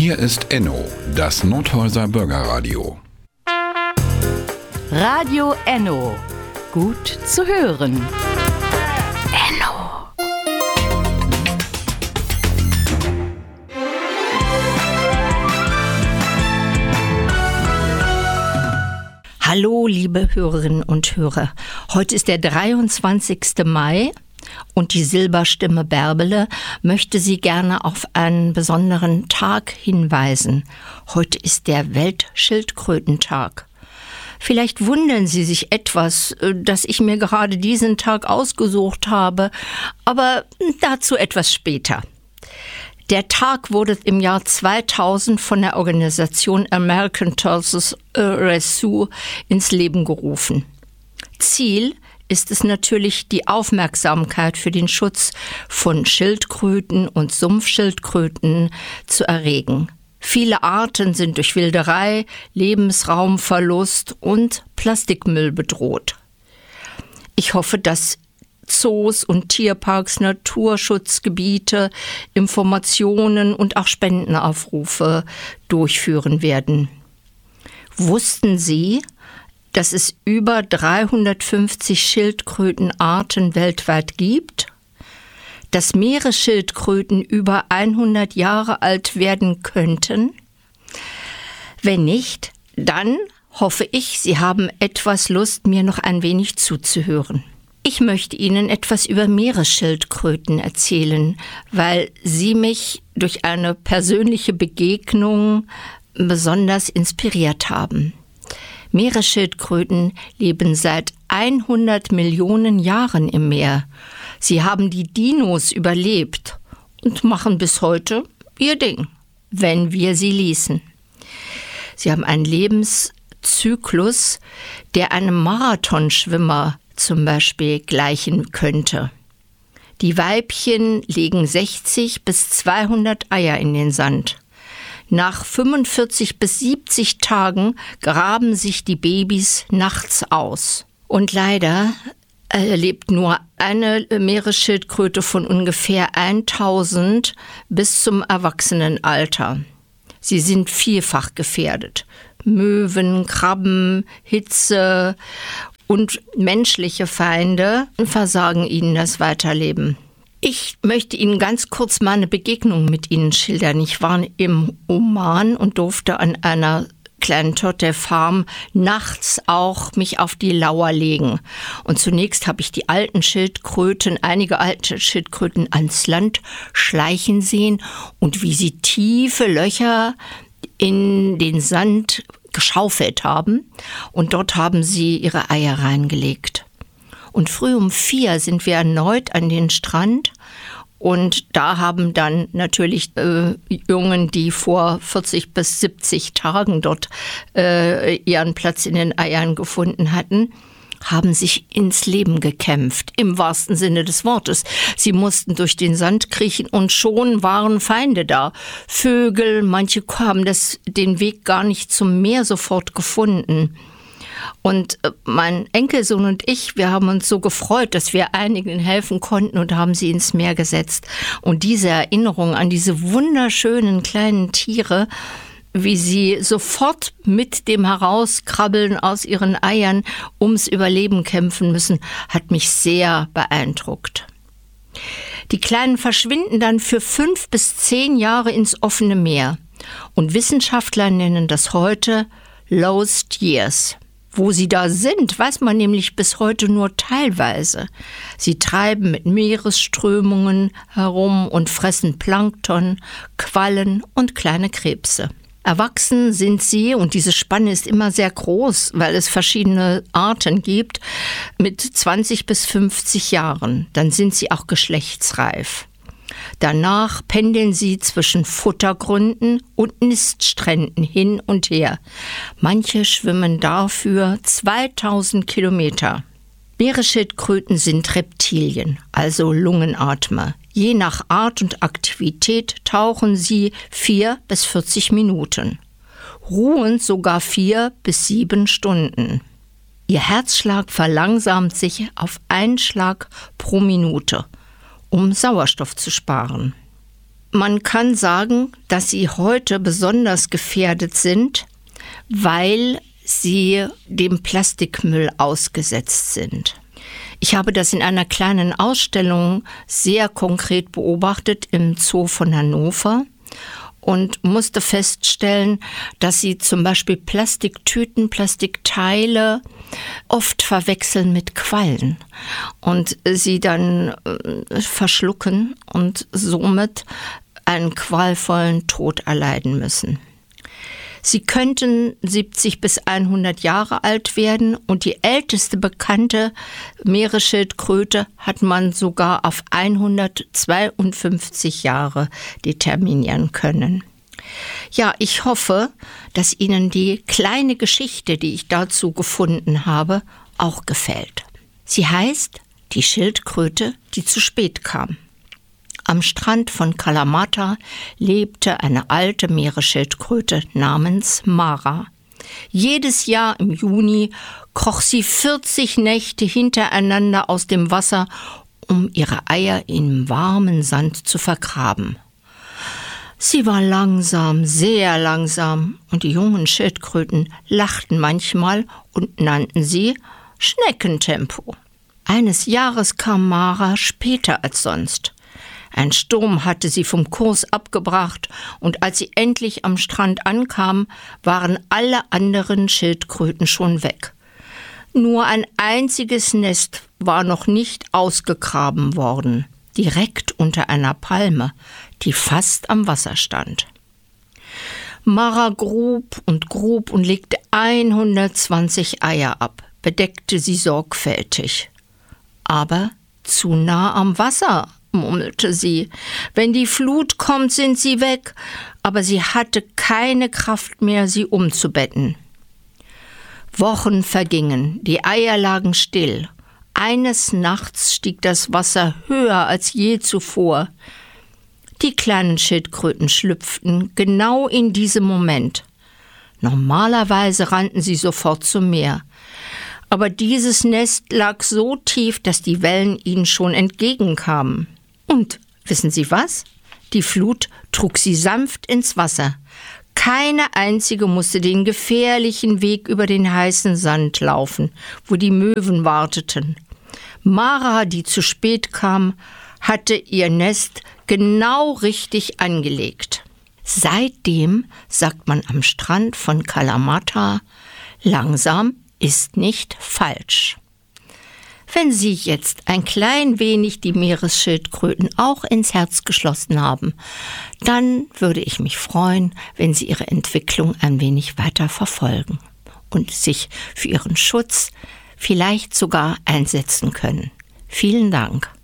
Hier ist Enno, das Nordhäuser Bürgerradio. Radio Enno. Gut zu hören. Enno. Hallo, liebe Hörerinnen und Hörer. Heute ist der 23. Mai und die Silberstimme Bärbele möchte Sie gerne auf einen besonderen Tag hinweisen. Heute ist der Weltschildkrötentag. Vielleicht wundern Sie sich etwas, dass ich mir gerade diesen Tag ausgesucht habe, aber dazu etwas später. Der Tag wurde im Jahr 2000 von der Organisation American Tortoise Rescue ins Leben gerufen. Ziel ist es natürlich, die Aufmerksamkeit für den Schutz von Schildkröten und Sumpfschildkröten zu erregen. Viele Arten sind durch Wilderei, Lebensraumverlust und Plastikmüll bedroht. Ich hoffe, dass Zoos und Tierparks, Naturschutzgebiete, Informationen und auch Spendenaufrufe durchführen werden. Wussten Sie, dass es über 350 Schildkrötenarten weltweit gibt? Dass Meeresschildkröten über 100 Jahre alt werden könnten? Wenn nicht, dann hoffe ich, Sie haben etwas Lust, mir noch ein wenig zuzuhören. Ich möchte Ihnen etwas über Meeresschildkröten erzählen, weil sie mich durch eine persönliche Begegnung besonders inspiriert haben. Meeresschildkröten leben seit 100 Millionen Jahren im Meer. Sie haben die Dinos überlebt und machen bis heute ihr Ding, wenn wir sie ließen. Sie haben einen Lebenszyklus, der einem Marathonschwimmer zum Beispiel gleichen könnte. Die Weibchen legen 60 bis 200 Eier in den Sand. Nach 45 bis 70 Tagen graben sich die Babys nachts aus. Und leider lebt nur eine Meeresschildkröte von ungefähr 1000 bis zum Erwachsenenalter. Sie sind vielfach gefährdet. Möwen, Krabben, Hitze und menschliche Feinde versagen ihnen das Weiterleben. Ich möchte Ihnen ganz kurz meine Begegnung mit Ihnen schildern. Ich war im Oman und durfte an einer kleinen Tortoise-Farm nachts auch mich auf die Lauer legen. Und zunächst habe ich die alten Schildkröten, einige alte Schildkröten ans Land schleichen sehen und wie sie tiefe Löcher in den Sand geschaufelt haben. Und dort haben sie ihre Eier reingelegt. Und früh um 4 sind wir erneut an den Strand und da haben dann natürlich Jungen, die vor 40 bis 70 Tagen dort ihren Platz in den Eiern gefunden hatten, haben sich ins Leben gekämpft, im wahrsten Sinne des Wortes. Sie mussten durch den Sand kriechen und schon waren Feinde da. Vögel, manche haben den Weg gar nicht zum Meer sofort gefunden. Und mein Enkelsohn und ich, wir haben uns so gefreut, dass wir einigen helfen konnten und haben sie ins Meer gesetzt. Und diese Erinnerung an diese wunderschönen kleinen Tiere, wie sie sofort mit dem Herauskrabbeln aus ihren Eiern ums Überleben kämpfen müssen, hat mich sehr beeindruckt. Die Kleinen verschwinden dann für 5 bis 10 Jahre ins offene Meer. Und Wissenschaftler nennen das heute Lost Years. Wo sie da sind, weiß man nämlich bis heute nur teilweise. Sie treiben mit Meeresströmungen herum und fressen Plankton, Quallen und kleine Krebse. Erwachsen sind sie, und diese Spanne ist immer sehr groß, weil es verschiedene Arten gibt, mit 20 bis 50 Jahren. Dann sind sie auch geschlechtsreif. Danach pendeln sie zwischen Futtergründen und Niststränden hin und her. Manche schwimmen dafür 2000 Kilometer. Meeresschildkröten sind Reptilien, also Lungenatmer. Je nach Art und Aktivität tauchen sie 4 bis 40 Minuten. Ruhen sogar 4 bis 7 Stunden. Ihr Herzschlag verlangsamt sich auf einen Schlag pro Minute, um Sauerstoff zu sparen. Man kann sagen, dass sie heute besonders gefährdet sind, weil sie dem Plastikmüll ausgesetzt sind. Ich habe das in einer kleinen Ausstellung sehr konkret beobachtet im Zoo von Hannover und musste feststellen, dass sie zum Beispiel Plastiktüten, Plastikteile oft verwechseln mit Quallen und sie dann verschlucken und somit einen qualvollen Tod erleiden müssen. Sie könnten 70 bis 100 Jahre alt werden und die älteste bekannte Meeresschildkröte hat man sogar auf 152 Jahre determinieren können. Ja, ich hoffe, dass Ihnen die kleine Geschichte, die ich dazu gefunden habe, auch gefällt. Sie heißt Die Schildkröte, die zu spät kam. Am Strand von Kalamata lebte eine alte Meeresschildkröte namens Mara. Jedes Jahr im Juni kroch sie 40 Nächte hintereinander aus dem Wasser, um ihre Eier im warmen Sand zu vergraben. Sie war langsam, sehr langsam, und die jungen Schildkröten lachten manchmal und nannten sie Schneckentempo. Eines Jahres kam Mara später als sonst. Ein Sturm hatte sie vom Kurs abgebracht, und als sie endlich am Strand ankam, waren alle anderen Schildkröten schon weg. Nur ein einziges Nest war noch nicht ausgegraben worden, direkt unter einer Palme, die fast am Wasser stand. Mara grub und legte 120 Eier ab, bedeckte sie sorgfältig. Aber zu nah am Wasser, murmelte sie. Wenn die Flut kommt, sind sie weg. Aber sie hatte keine Kraft mehr, sie umzubetten. Wochen vergingen, die Eier lagen still. Eines Nachts stieg das Wasser höher als je zuvor. Die kleinen Schildkröten schlüpften genau in diesem Moment. Normalerweise rannten sie sofort zum Meer. Aber dieses Nest lag so tief, dass die Wellen ihnen schon entgegenkamen. Und wissen Sie was? Die Flut trug sie sanft ins Wasser. Keine einzige musste den gefährlichen Weg über den heißen Sand laufen, wo die Möwen warteten. Mara, die zu spät kam, hatte ihr Nest genau richtig angelegt. Seitdem sagt man am Strand von Kalamata, langsam ist nicht falsch. Wenn Sie jetzt ein klein wenig die Meeresschildkröten auch ins Herz geschlossen haben, dann würde ich mich freuen, wenn Sie ihre Entwicklung ein wenig weiter verfolgen und sich für ihren Schutz vielleicht sogar einsetzen können. Vielen Dank.